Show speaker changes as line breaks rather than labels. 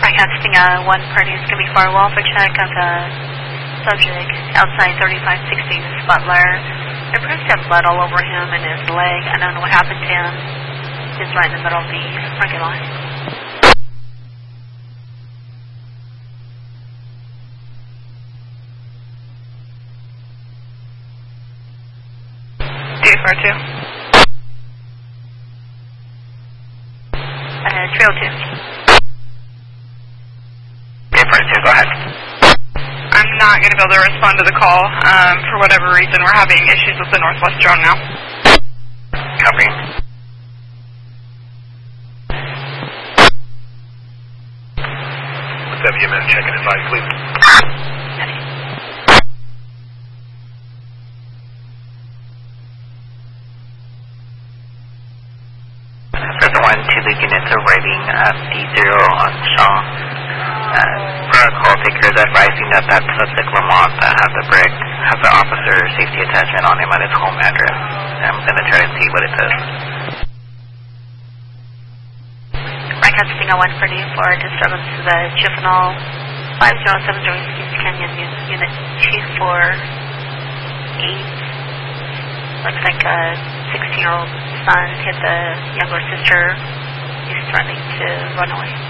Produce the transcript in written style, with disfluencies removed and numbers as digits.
Broadcasting 1 party is going to be firewall for check of the subject outside 3516 Butler. There appears to have blood all over him and his leg. I don't know what happened to him. He's right in the middle of the parking lot.
D42.
302.
D42, go ahead.
I'm not going to be able to respond to the call. For whatever reason, we're having issues with the Northwest drone now.
Copy. WMS, check and advise, please. Further 1 to the units arriving at D0 on Shaw. Protocol takers advising that suspect Lamont that has the officer safety attachment on him at his home address. I'm going to try to see what it says.
Broadcasting 1 party for disturbance to the juvenile 507 during East Canyon Unit 248. Looks like a 16-year-old son hit the younger sister. He's threatening to run away.